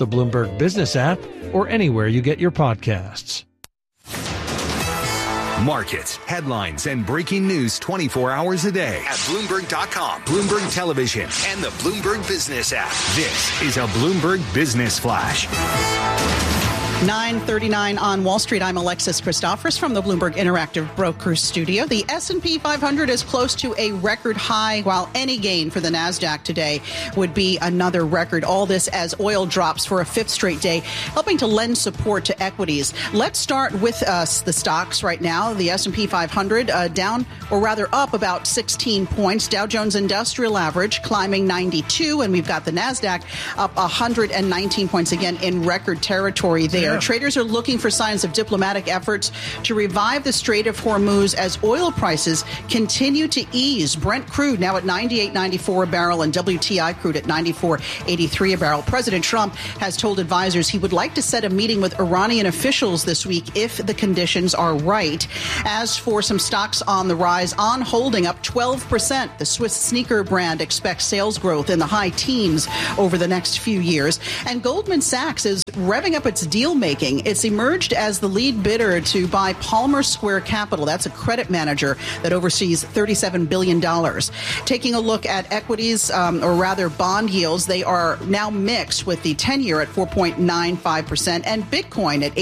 the Bloomberg Business app, or anywhere you get your podcasts. Markets, headlines, and breaking news 24 hours a day at Bloomberg.com, Bloomberg Television, and the Bloomberg Business app. This is a Bloomberg Business Flash. 9:39 on Wall Street. I'm Alexis Christophorous from the Bloomberg Interactive Brokers Studio. The S&P 500 is close to a record high, while any gain for the NASDAQ today would be another record. All this as oil drops for a fifth straight day, helping to lend support to equities. Let's start with the stocks right now. The S&P 500 down, or rather up about 16 points. Dow Jones Industrial Average climbing 92, and we've got the NASDAQ up 119 points, again in record territory there. Traders are looking for signs of diplomatic efforts to revive the Strait of Hormuz as oil prices continue to ease. Brent crude now at $98.94 a barrel and WTI crude at $94.83 a barrel. President Trump has told advisors he would like to set a meeting with Iranian officials this week if the conditions are right. As for some stocks on the rise, On Holding up 12%. The Swiss sneaker brand expects sales growth in the high teens over the next few years. And Goldman Sachs is revving up its deal making. It's emerged as the lead bidder to buy Palmer Square Capital. That's a credit manager that oversees $37 billion. Taking a look at equities, or rather bond yields, they are now mixed with the 10-year at 4.95% and Bitcoin at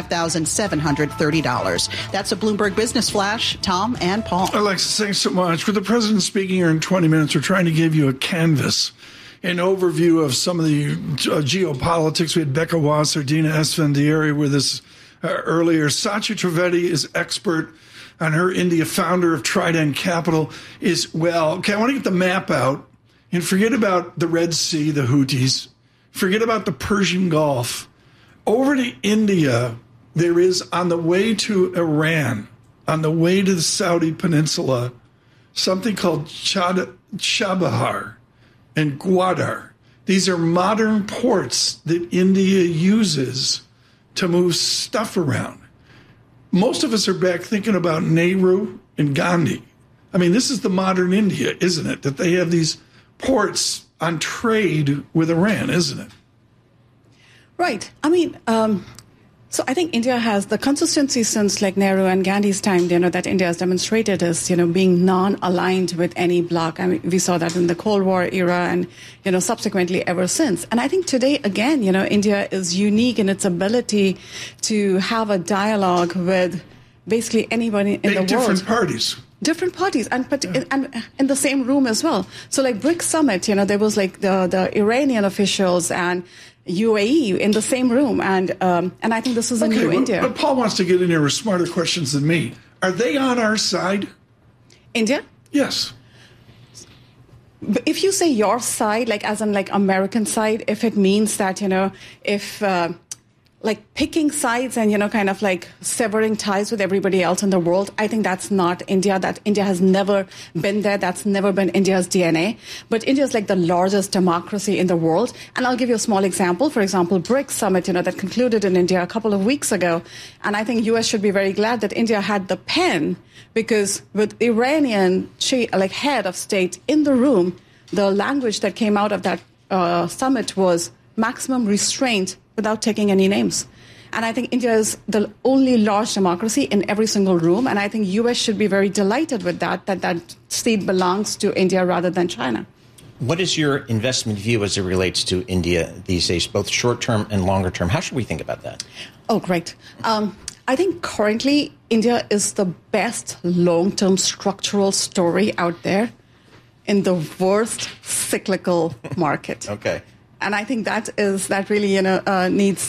$85,730. That's a Bloomberg Business Flash. Tom and Paul. Alexis, thanks so much. With the president speaking here in 20 minutes, we're trying to give you a canvas, an overview of some of the geopolitics. We had Becca Wasser, Dina Esfandiari with us earlier. Satya Trivedi is expert on her India, founder of Trident Capital is, well, okay, I want to get the map out and forget about the Red Sea, the Houthis, forget about the Persian Gulf. Over to India, there is, on the way to Iran, on the way to the Saudi Peninsula, something called Chabahar and Gwadar. These are modern ports that India uses to move stuff around. Most of us are back thinking about Nehru and Gandhi. I mean, this is the modern India, isn't it? That they have these ports on trade with Iran, isn't it? Right. I mean, so I think India has the consistency since like Nehru and Gandhi's time, that India has demonstrated is, being non-aligned with any bloc. I mean, we saw that in the Cold War era and, subsequently ever since. And I think today, again, India is unique in its ability to have a dialogue with basically anybody in the world. Different parties. Different parties, and in the same room as well. So like BRICS Summit, there was like the Iranian officials and UAE in the same room, and I think this is a new India. But Paul wants to get in here with smarter questions than me. Are they on our side? India? Yes. But if you say your side, like as in like American side, if it means that if like picking sides and kind of like severing ties with everybody else in the world, I think that's not India. That India has never been there. That's never been India's DNA. But India is like the largest democracy in the world. And I'll give you a small example. For example, BRICS Summit, that concluded in India a couple of weeks ago. And I think U.S. should be very glad that India had the pen, because with Iranian head of state in the room, the language that came out of that summit was maximum restraint without taking any names. And I think India is the only large democracy in every single room. And I think U.S. should be very delighted with that seat belongs to India rather than China. What is your investment view as it relates to India these days, both short-term and longer-term? How should we think about that? Oh, great. I think currently India is the best long-term structural story out there in the worst cyclical market. Okay. And I think that really needs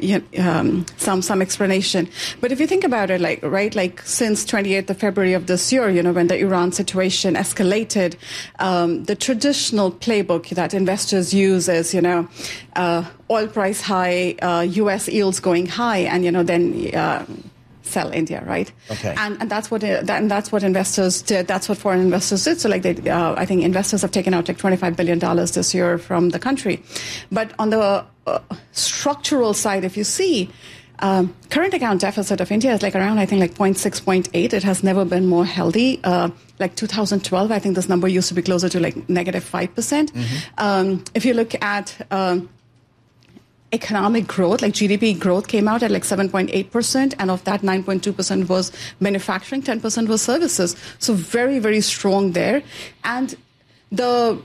some explanation. But if you think about it, since 28th of February of this year, when the Iran situation escalated, the traditional playbook that investors use is oil price high, U.S. yields going high, and then sell India, right? Okay. And that's what investors did. That's what foreign investors did. So I think investors have taken out $25 billion this year from the country. But on the structural side, if you see, current account deficit of India is around 0.6, 0.8. It has never been more healthy. 2012, I think this number used to be closer to -5%. Mm-hmm. If you look at economic growth, like GDP growth came out at like 7.8%, and of that 9.2% was manufacturing, 10% was services. So very, very strong there. And the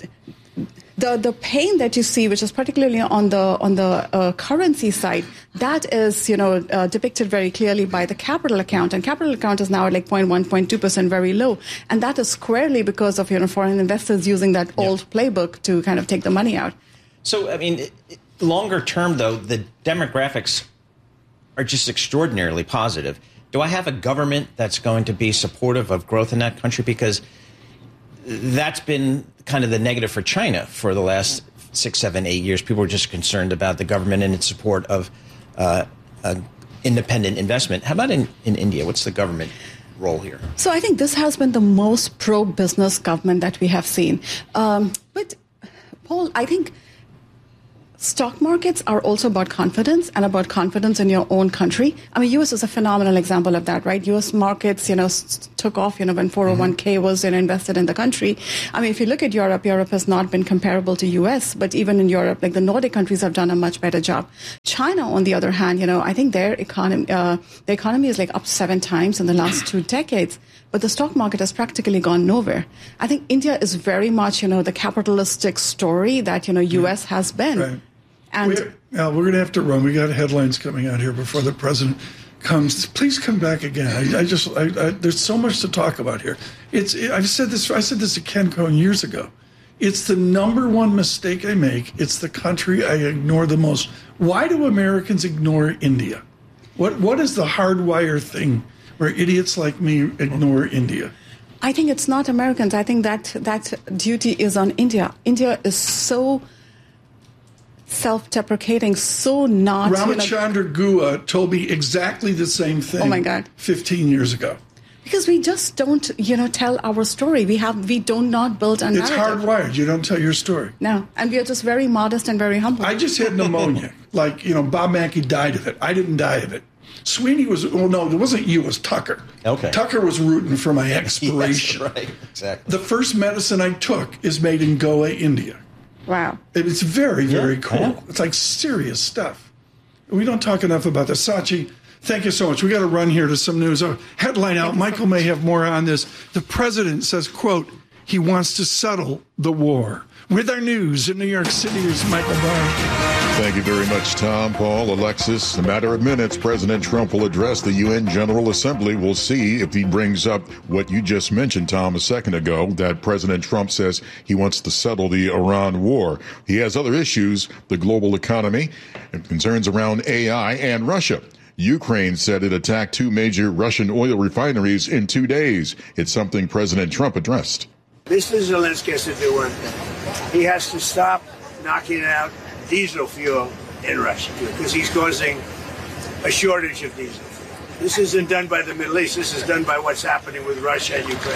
pain that you see, which is particularly on the currency side, that is, depicted very clearly by the capital account. And capital account is now at like 0.1, 0.2%, very low. And that is squarely because of, foreign investors using that old playbook to kind of take the money out. So, I mean, longer term, though, the demographics are just extraordinarily positive. Do I have a government that's going to be supportive of growth in that country? Because that's been kind of the negative for China for the last 6, 7, 8 years. People were just concerned about the government and its support of independent investment. How about in India? What's the government role here? So I think this has been the most pro-business government that we have seen. But, Paul, I think stock markets are also about confidence and about confidence in your own country. I mean, U.S. is a phenomenal example of that, right? U.S. markets, took off, when 401k was invested in the country. I mean, if you look at Europe, Europe has not been comparable to U.S., but even in Europe, like the Nordic countries have done a much better job. China, on the other hand, I think their economy is like up 7 times in the last 2 decades. But the stock market has practically gone nowhere. I think India is very much, the capitalistic story that, U.S. has been. Right. And we're going to have to run. We got headlines coming out here before the president comes. Please come back again. There's so much to talk about here. I said this to Ken Cohen years ago. It's the number one mistake I make. It's the country I ignore the most. Why do Americans ignore India? What is the hardwire thing where idiots like me ignore India? I think it's not Americans. I think that duty is on India. India is so self-deprecating, so not... Ramachandra Gua told me exactly the same thing. Oh my God. 15 years ago. Because we just don't, tell our story. We do not build a narrative. It's hardwired. You don't tell your story. No. And we are just very modest and very humble. I just had pneumonia. Bob Mackey died of it. I didn't die of it. Sweeney was... Oh, no, it wasn't you. It was Tucker. Okay. Tucker was rooting for my expiration. Yes, right. Exactly. The first medicine I took is made in Goa, India. Wow. It's very, very cool. Yeah. It's like serious stuff. We don't talk enough about this. Sachi, thank you so much. We got to run here to some news. Headline out. Michael may have more on this. The president says, quote, he wants to settle the war. With our news in New York City is Michael Barr. Thank you very much, Tom, Paul, Alexis. In a matter of minutes, President Trump will address the UN General Assembly. We'll see if he brings up what you just mentioned, Tom, a second ago, that President Trump says he wants to settle the Iran war. He has other issues, the global economy, and concerns around AI and Russia. Ukraine said it attacked 2 major Russian oil refineries in 2 days. It's something President Trump addressed. Mr. Zelensky has to do one thing. He has to stop knocking out diesel fuel in Russia because he's causing a shortage of diesel fuel. This isn't done by the Middle East. This is done by what's happening with Russia and Ukraine.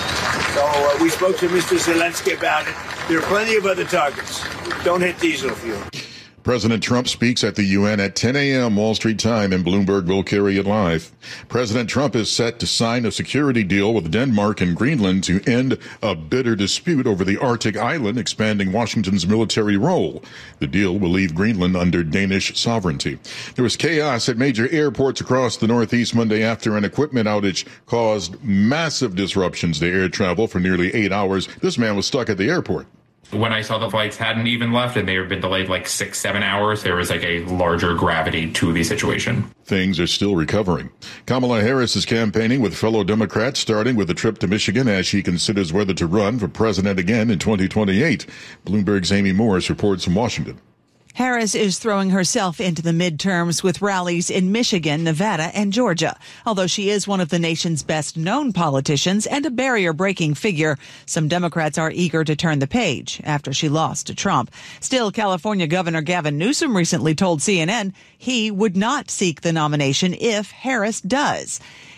So we spoke to Mr. Zelensky about it. There are plenty of other targets. Don't hit diesel fuel. President Trump speaks at the UN at 10 a.m. Wall Street time, and Bloomberg will carry it live. President Trump is set to sign a security deal with Denmark and Greenland to end a bitter dispute over the Arctic island, expanding Washington's military role. The deal will leave Greenland under Danish sovereignty. There was chaos at major airports across the Northeast Monday after an equipment outage caused massive disruptions to air travel for nearly 8 hours. This man was stuck at the airport. When I saw the flights hadn't even left and they had been delayed like 6-7 hours, there was like a larger gravity to the situation. Things are still recovering. Kamala Harris is campaigning with fellow Democrats, starting with a trip to Michigan as she considers whether to run for president again in 2028. Bloomberg's Amy Morris reports from Washington. Harris is throwing herself into the midterms with rallies in Michigan, Nevada, and Georgia. Although she is one of the nation's best-known politicians and a barrier-breaking figure, some Democrats are eager to turn the page after she lost to Trump. Still, California Governor Gavin Newsom recently told CNN he would not seek the nomination if Harris does.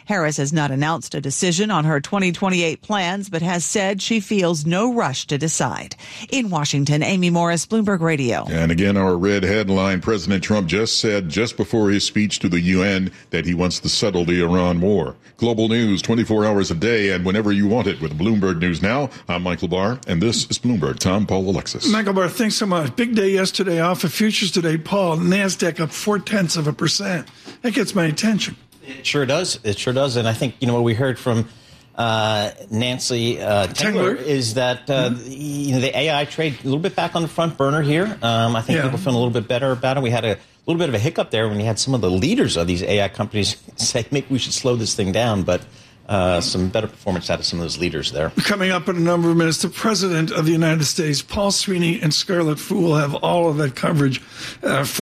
Harris has not announced a decision on her 2028 plans, but has said she feels no rush to decide. In Washington, Amy Morris, Bloomberg Radio. And again, our red headline, President Trump just said just before his speech to the UN that he wants to settle the Iran war. Global news 24 hours a day and whenever you want it with Bloomberg News Now. I'm Michael Barr, and this is Bloomberg. Tom, Paul, Alexis. Michael Barr, thanks so much. Big day yesterday off of futures today. Paul, NASDAQ up 0.4%. That gets my attention. It sure does. It sure does. And I think, what we heard from Nancy Tengler is that the AI trade a little bit back on the front burner here. I think people feeling a little bit better about it. We had a little bit of a hiccup there when you had some of the leaders of these AI companies say maybe we should slow this thing down, but some better performance out of some of those leaders there. Coming up in a number of minutes, the President of the United States, Paul Sweeney and Scarlett Fu will have all of that coverage for